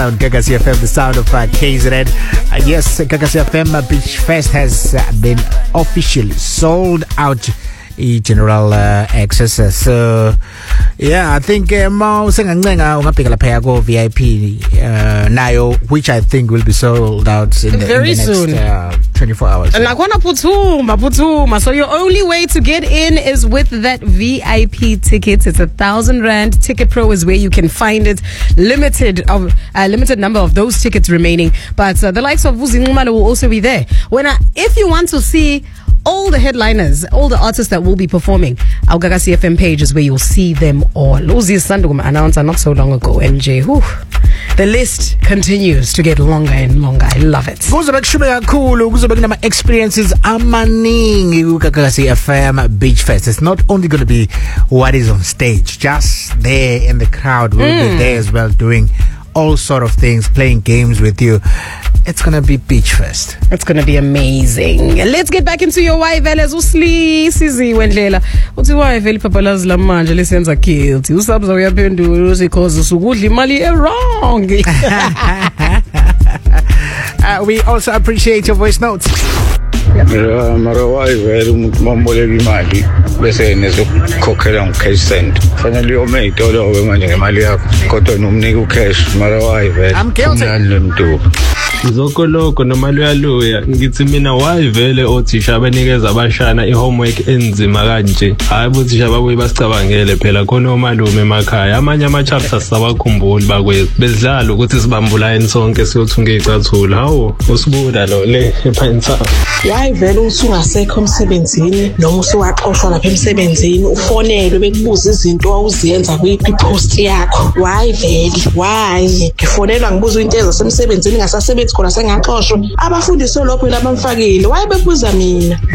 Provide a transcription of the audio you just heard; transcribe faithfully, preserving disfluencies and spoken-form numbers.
On Gagasi F M, the sound of uh, K Z N. Uh, yes, Gagasi F M uh, Beach Fest has uh, been officially sold out. General uh, access. Uh, so, yeah, I think uh, Mo Sengangenga ungapika lapha ko V I P uh, nayo, which I think will be sold out in the, very in the next soon. Uh, twenty-four hours. And nakwana puthuma puthuma. So your only way to get in is with that V I P ticket. It's a thousand rand. Ticket Pro is where you can find it. Limited of a uh, limited number of those tickets remaining. But uh, the likes of Vusi Nxumalo will also be there. When I, if you want to see all the headliners, all the artists that will be performing, our Gagasi F M page is where you'll see them all. Uzi Sandugum announced not so long ago, N J. Whew. The list continues to get longer and longer. I love it. Kuzobe kushuba kakhulu, kuzobe kunama experiences amaningi ku Gagasi F M Beach Fest. It's not only going to be what is on stage, just there in the crowd. We'll mm. be there as well doing all sort of things, playing games with you. It's gonna be Beach Fest. It's gonna be amazing. Let's get back into your Wayvele usli sizi wendlela. Uthi Wayvele papalazi la manje lesenza guilty. Usabza uyaphendula uthi cause usukudla imali wrong. uh, we also appreciate your voice notes. Mara mara Wayvele umuntu mamboleka imali bese nezokukhokhela nge-cash send. Fanele uyome idolo manje ngemali yakho kodwa nomnika ucash mara Wayvele. I'm guilty. Zokoloko nomali yaluya ngithi mina Wayvele othisha abanikeza abashana ihomework enzima kanje hayi bothisha babuye basicabangele phela khona omalume emakhaya amanye ama chapters sabakhumbuli bakwethu bezidlala ukuthi sibambula yini sonke siyothunga icathula hawo usibuda lo le ephansi Wayvele usungasekho emsebenzini noma usuwaxoshwa lapha emsebenzini ufonelwe bekubuza izinto awuziyenza kwi-post yakho Wayvele why ngifonelwa ngibuza into ezasemsebenzini ngasasebenzi khona sengaxoshwa abafundiswe lokho labamfakile wayebebuza mina